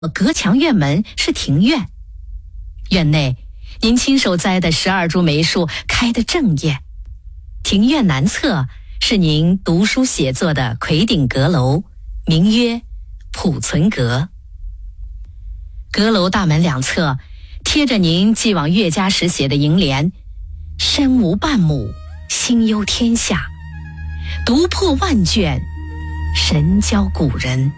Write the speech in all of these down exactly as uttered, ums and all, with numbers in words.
隔墙院门是庭院，院内您亲手栽的十二株梅树开得正艳，庭院南侧是您读书写作的魁顶阁楼，名曰普存阁。阁楼大门两侧贴着您寄往岳家时写的楹联：身无半亩，心忧天下，读破万卷，神教古人。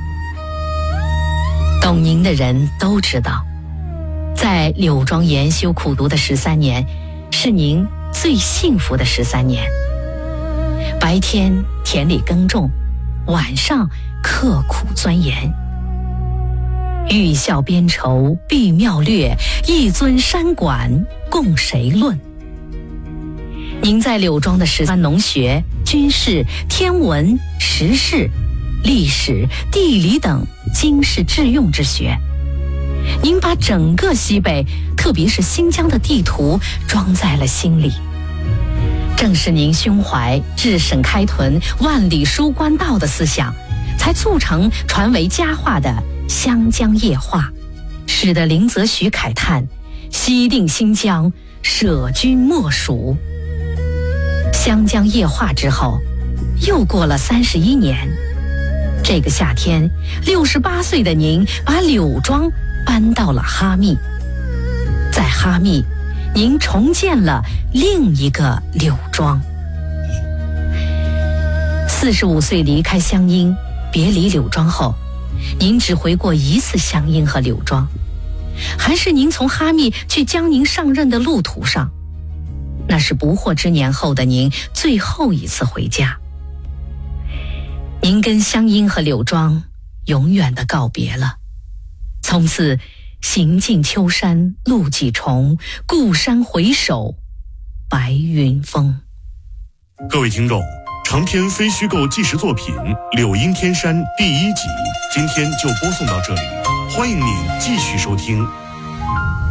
懂您的人都知道，在柳庄研修苦读的十三年，是您最幸福的十三年。白天田里耕种，晚上刻苦钻研。欲效边筹必妙略，一尊山馆供谁论？您在柳庄的十三农学、军事、天文、时事、历史、地理等经世致用之学，您把整个西北，特别是新疆的地图装在了心里。正是您胸怀治省开屯、万里输官道的思想，才促成传为佳话的湘江夜话，使得林则徐慨叹：西定新疆，舍君莫属。湘江夜话之后，又过了三十一年，这个夏天，六十八岁的您把柳庄搬到了哈密。在哈密，您重建了另一个柳庄。四十五岁离开湘阴，别离柳庄后，您只回过一次湘阴和柳庄，还是您从哈密去江宁上任的路途上。那是不惑之年后的您最后一次回家。您跟湘阴和柳庄永远的告别了，从此行尽秋山路几重，故山回首白云峰。 各位听众，长篇非虚构纪实作品《柳阴天山》第一集，今天就播送到这里，欢迎您继续收听。